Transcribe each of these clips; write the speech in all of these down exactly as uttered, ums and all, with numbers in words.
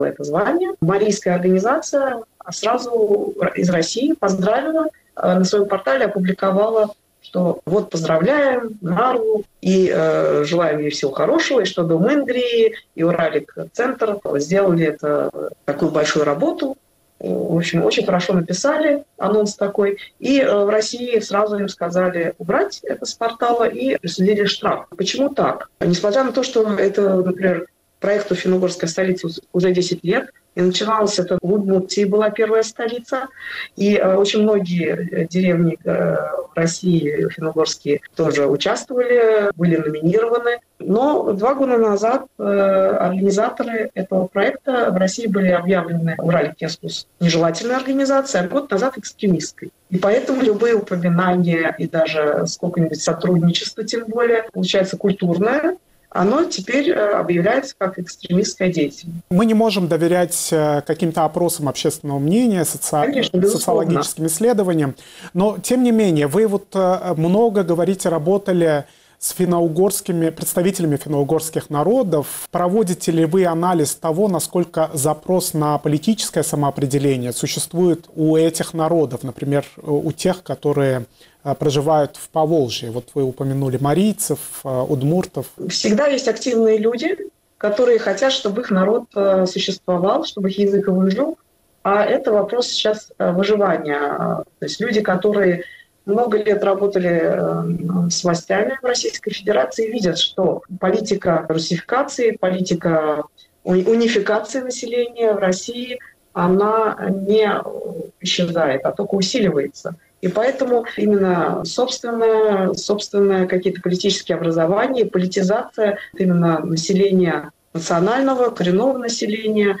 это звание. Марийская организация сразу из России поздравила, на своем портале опубликовала, что вот поздравляем Нарву и э, желаем ей всего хорошего, и что Дом Ингрии и Уралик-центр сделали это, такую большую работу. В общем, очень хорошо написали анонс такой. И э, в России сразу им сказали убрать это с портала и присудили штраф. Почему так? Несмотря на то, что это, например, проекту «Финно-Угорская столица» уже десять лет, и начиналось это в Удмуртии, была первая столица, и э, очень многие деревни э, в России, финно-угорские, тоже участвовали, были номинированы. Но два года назад э, организаторы этого проекта в России были объявлены Уралик-Кескус нежелательной организацией, а год назад экстремистской. И поэтому любые упоминания и даже сколько-нибудь сотрудничества, тем более, получается культурное, оно теперь объявляется как экстремистская деятельность. Мы не можем доверять каким-то опросам общественного мнения, соци... Конечно, социологическим исследованиям, но, тем не менее, вы вот много говорите, работали с финно-угорскими, представителями финно-угорских народов. Проводите ли вы анализ того, насколько запрос на политическое самоопределение существует у этих народов, например, у тех, которые проживают в Поволжье? Вот вы упомянули марийцев, удмуртов. Всегда есть активные люди, которые хотят, чтобы их народ существовал, чтобы их язык выжил. А это вопрос сейчас выживания. То есть люди, которые много лет работали с властями в Российской Федерации, видят, что политика русификации, политика унификации населения в России, она не исчезает, а только усиливается. И поэтому именно собственное, собственное какие-то политические образования, политизация именно населения национального, коренного населения,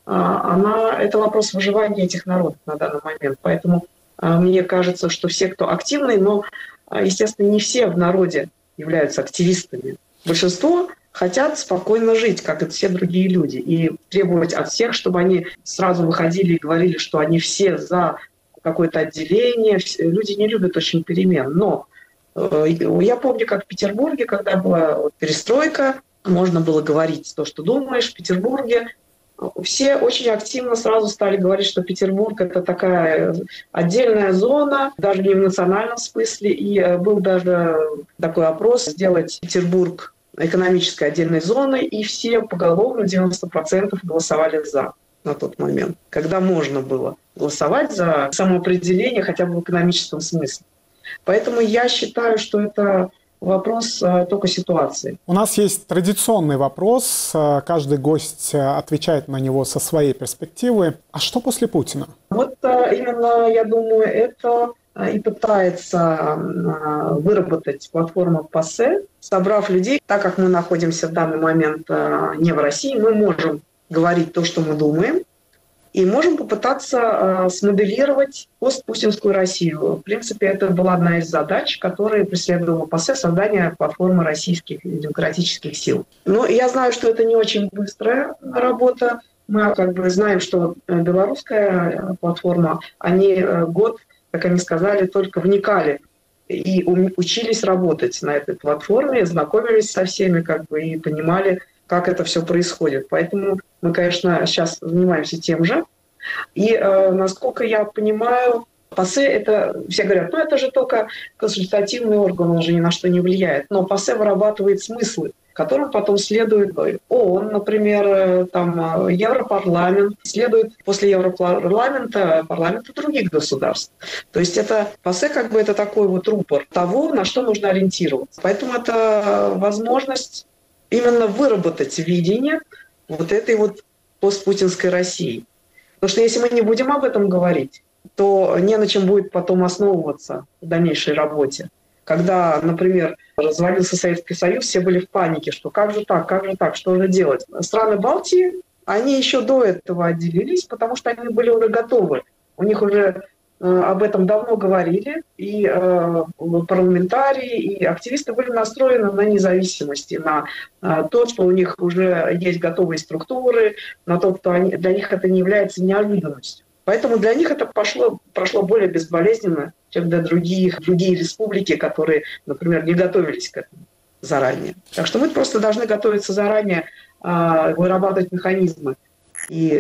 она, это вопрос выживания этих народов на данный момент. Поэтому мне кажется, что все, кто активный, но, естественно, не все в народе являются активистами. Большинство хотят спокойно жить, как и все другие люди, и требовать от всех, чтобы они сразу выходили и говорили, что они все за какое-то отделение. Люди не любят очень перемен. Но э, я помню, как в Петербурге, когда была вот перестройка, можно было говорить то, что думаешь в Петербурге. Все очень активно сразу стали говорить, что Петербург – это такая отдельная зона, даже не в национальном смысле. И был даже такой опрос сделать Петербург экономической отдельной зоной, и все поголовно, девяносто процентов, голосовали «за» на тот момент, когда можно было голосовать за самоопределение хотя бы в экономическом смысле. Поэтому я считаю, что это вопрос а, только ситуации. У нас есть традиционный вопрос. Каждый гость отвечает на него со своей перспективы. А что после Путина? Вот а, именно, я думаю, это а, и пытается а, выработать платформа ПАСЕ, собрав людей. Так как мы находимся в данный момент а, не в России, мы можем говорить то, что мы думаем, и можем попытаться э, смоделировать постпутинскую Россию. В принципе, это была одна из задач, которые преследовала ПАСЕ, создание платформы российских демократических сил. Но я знаю, что это не очень быстрая работа. Мы как бы знаем, что белорусская платформа, они год, как они сказали, только вникали и учились работать на этой платформе, знакомились со всеми как бы, и понимали, как это все происходит. Поэтому мы, конечно, сейчас занимаемся тем же. И, э, насколько я понимаю, ПАСЕ – это, все говорят, ну это же только консультативный орган, он же ни на что не влияет. Но ПАСЕ вырабатывает смыслы, которым потом следует ООН, например, там, Европарламент, следует после Европарламента парламенты других государств. То есть это ПАСЕ как бы это такой вот рупор того, на что нужно ориентироваться. Поэтому это возможность именно выработать видение вот этой вот постпутинской России. Потому что если мы не будем об этом говорить, то не на чем будет потом основываться в дальнейшей работе. Когда, например, развалился Советский Союз, все были в панике, что как же так, как же так, что же делать? Страны Балтии, они еще до этого отделились, потому что они были уже готовы. У них уже об этом давно говорили, и э, парламентарии, и активисты были настроены на независимость, на э, то, что у них уже есть готовые структуры, на то, что они, для них это не является неожиданностью. Поэтому для них это пошло, прошло более безболезненно, чем для других, другие республики, которые, например, не готовились к этому заранее. Так что мы просто должны готовиться заранее, э, вырабатывать механизмы. И